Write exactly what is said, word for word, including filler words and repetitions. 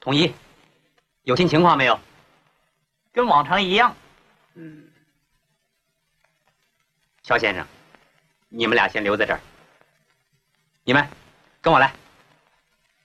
同意。有新情况没有？ 跟往常一样。 嗯。肖先生，你们俩先留在这儿。你们跟我来。